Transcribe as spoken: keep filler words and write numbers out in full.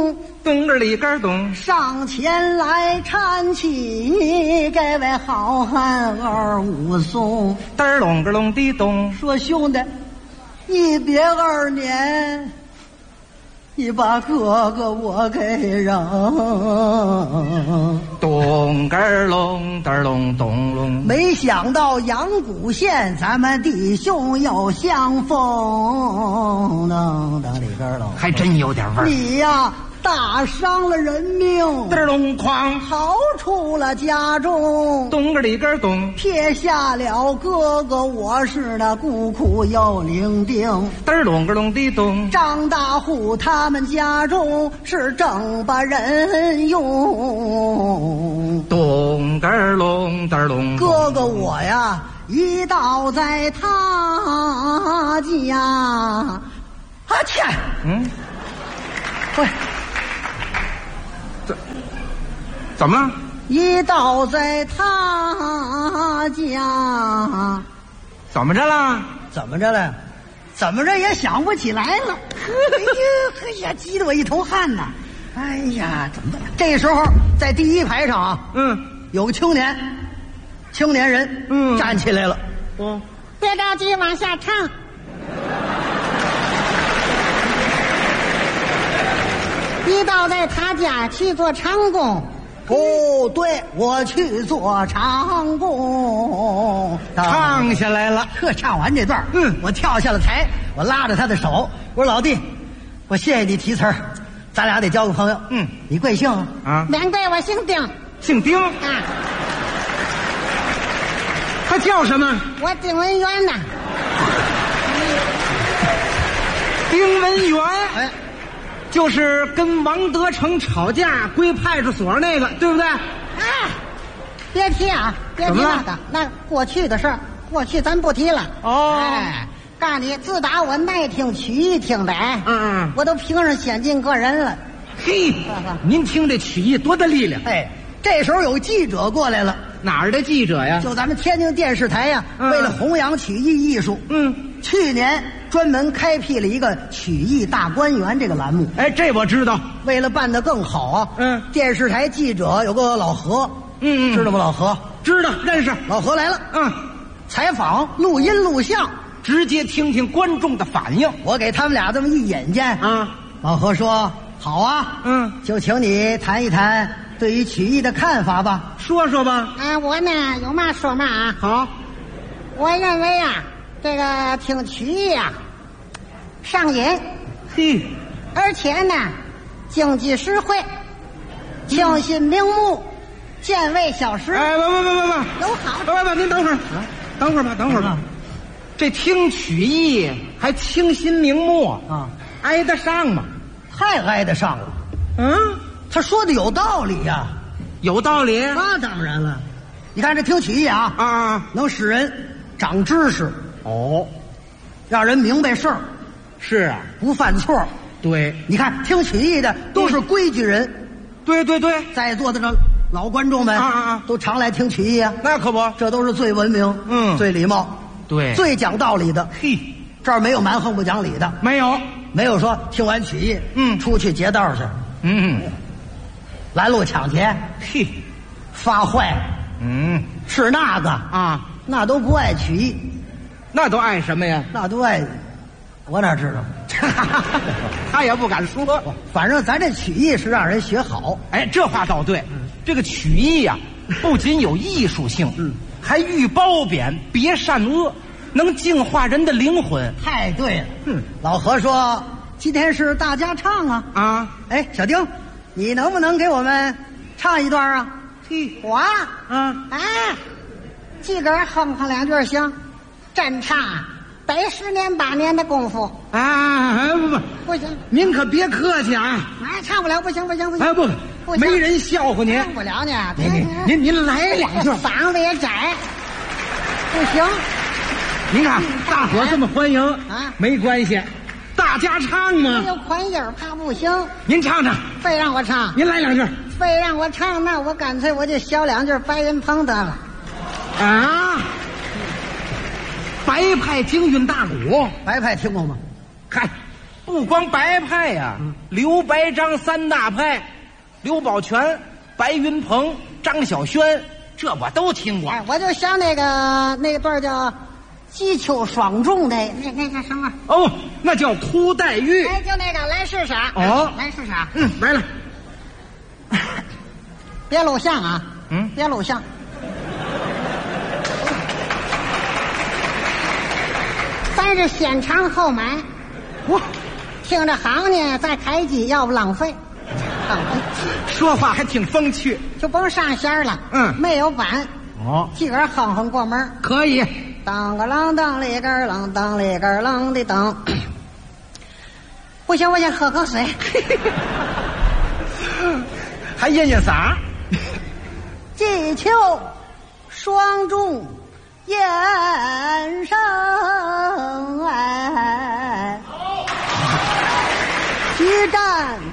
咚咚个里个咚， 上前来搀起这位好汉二武松。 嘚儿隆个隆的咚， 说兄弟，一别二年，你把哥哥我给让。 咚个儿隆嘚儿隆咚隆， 没想到阳谷县咱们弟兄又相逢，噔噔里边喽， 还真有点味儿。 你呀大伤了人命， 嘚儿隆哐， 逃出了家中， 咚个里个咚， 撇下了哥哥我是那孤苦又伶仃。 嘚儿隆个隆的咚， 张大户他们家中是正把人用， 咚个儿隆嘚儿隆， 哥哥我呀一到在他家，啊天， 嗯， 喂， 怎怎么了？ 一到在他家， 怎么着了？ 怎么着了？怎么着也想不起来了。哎呀，哎呀，急得我一头汗呐！哎呀，怎么办？这时候在第一排上啊， 嗯， 有个青年，青年人， 嗯站起来了。 哦， 别着急，往下唱。一到在他家去做长工。 哦，对，我去做长工， 唱下来了。 呵，唱完这段， 嗯， 我跳下了台，我拉着他的手，我说老弟，我谢谢你提词儿，咱俩得交个朋友。 嗯， 你贵姓啊？ 啊， 免贵，我姓丁。 姓丁， 啊， 他叫什么？ 我丁文元呐。 丁文元。 哎， 就是跟王德成吵架归派出所那个，对不对？ 啊，别提啊，别提怎么了那个，那过去的事儿，过去咱不提了。 哦哎，告诉你，自打我耐听曲艺听的，哎， 嗯嗯， 我都评上先进个人了。 嘿，您听这曲艺多大力量？ 哎，这时候有记者过来了， 哪儿的记者呀？ 就咱们天津电视台呀， 嗯为了弘扬曲艺艺术， 嗯， 去年专门开辟了一个曲艺大观园这个栏目。 哎，这我知道。 为了办得更好啊， 嗯， 电视台记者有个老何， 嗯嗯知道吗？老何， 知道认识。 老何来了， 嗯， 采访录音录像， 直接听听观众的反应。 我给他们俩这么一引荐啊， 老何说好啊， 嗯， 就请你谈一谈对于曲艺的看法吧。 说说吧。 啊，我呢有嘛说嘛啊。 好， 我认为啊，这个听曲艺啊，上瘾， 嘿， 而且呢，经济实惠，清新明目，见味小食， 哎，不不不不不， 有好不不不，您等会儿，等会儿吧，等会儿吧。这听曲艺还清新明目啊， 挨得上吗？ 太挨得上了。 嗯， 他说的有道理呀、 有道理。 那当然了，你看这听曲艺啊， 啊， 能使人长知识， 哦， 让人明白事儿， 是啊， 不犯错。 对， 你看听曲艺的都是规矩人， 对对对， 在座的这老观众们啊啊啊都常来听曲艺啊， 那可不， 这都是最文明、 嗯最礼貌、 对， 最讲道理的。 嘿， 这儿没有蛮横不讲理的， 没有， 没有说听完曲艺， 嗯出去劫道去， 嗯， 拦路抢劫、 嘿， 发坏， 嗯是那个， 啊， 那都不爱曲艺， 那都爱什么呀？ 那都爱，我哪知道？ 他也不敢说。 反正咱这曲艺是让人学好， 哎，这话倒对，这个曲艺呀、不仅有艺术性， 嗯， 还寓褒贬，别善恶，能净化人的灵魂。 太对了。 嗯， 老何说今天是大家唱啊， 啊， 哎，小丁，你能不能给我们唱一段啊？ 嘿， 我啊， 啊， 哎，自个儿哼哼两句行，真唱百十年八年的功夫， 啊，哎不不， 不行， 您可别客气啊！ 哎，唱不了，不行不行不行， 哎不， 不行没人笑话您。 唱不了呢。 您您您您来两句。 嗓子也窄，不行。 您看大伙儿这么欢迎啊没关系，大家唱没嘛。 有宽音儿怕不行， 您唱唱， 非让我唱， 您来两句。 非让我唱，那我干脆我就小两句白云鹏得了。 啊，白派京韵大鼓， 白派听过吗？ 嗨， 不光白派呀、啊嗯，刘白张三大派，刘宝全、白云鹏、张小轩，这我都听过。 哎，我就想那个那个段叫击秋双重的那那个什么哦，那叫哭黛玉。 哎，就那个来试试。 哦， 来试试。 嗯，来了。 别录像啊！ 嗯， 别录像。咱是先尝后买。 哇， 听着行呢，再开机，要不浪费。浪费。 说话还挺风趣。 就甭上弦了。 嗯， 没有板。 哦， 自个儿哼哼过门可以。 当个啷当里个啷当里个啷的当。不行，我先喝口水。 还咽咽嗓。 击秋双重燕声哎，激战